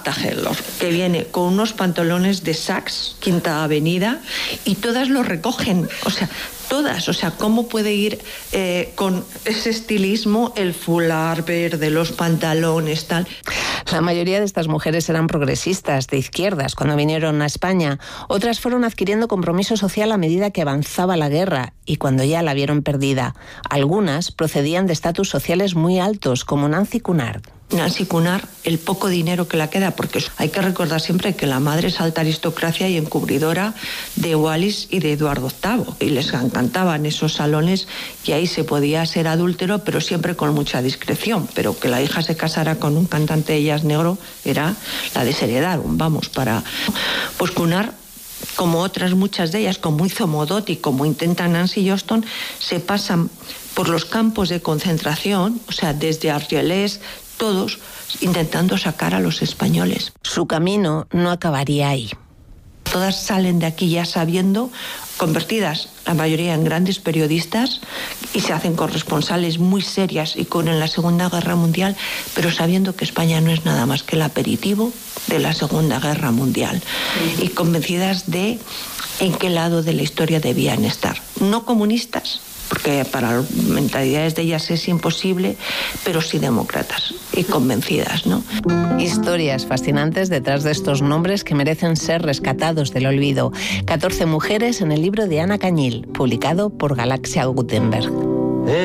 Marta Hedlund, que viene con unos pantalones de Saks, Quinta Avenida, y todas lo recogen, todas, ¿cómo puede ir con ese estilismo, el fular verde, los pantalones, tal? La mayoría de estas mujeres eran progresistas, de izquierdas, cuando vinieron a España. Otras fueron adquiriendo compromiso social a medida que avanzaba la guerra y cuando ya la vieron perdida. Algunas procedían de estatus sociales muy altos, como Nancy Cunard. Nancy Cunard, el poco dinero que la queda, porque hay que recordar siempre que la madre es alta aristocracia y encubridora de Wallis y de Eduardo VIII, y les encantaban esos salones y ahí se podía ser adúltero, pero siempre con mucha discreción. Pero que la hija se casara con un cantante de jazz negro era la desheredaron, Pues Cunard, como otras muchas de ellas, como hizo Modot y como intenta Nancy Johnston, se pasan por los campos de concentración, desde Argelès, todos intentando sacar a los españoles. Su camino no acabaría ahí. Todas salen de aquí ya sabiendo, convertidas la mayoría en grandes periodistas, y se hacen corresponsales muy serias y con en la Segunda Guerra Mundial, pero sabiendo que España no es nada más que el aperitivo de la Segunda Guerra Mundial, y convencidas de en qué lado de la historia debían estar. No comunistas, porque para mentalidades de ellas es imposible, pero sí demócratas y convencidas, ¿no? Historias fascinantes detrás de estos nombres que merecen ser rescatados del olvido. 14 mujeres en el libro de Ana Cañil, publicado por Galaxia Gutenberg.